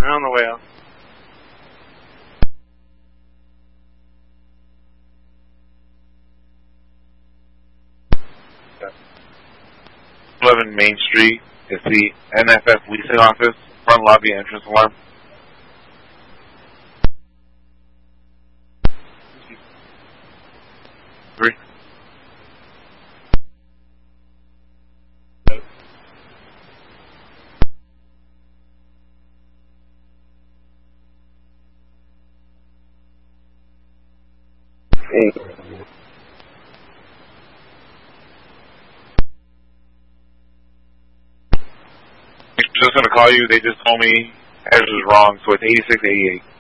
They're on the way out. Yeah. 11 Main Street is the NFF leasing office, front lobby entrance alarm. Three. Just going to call you. They just told me address is wrong, so it's 8688.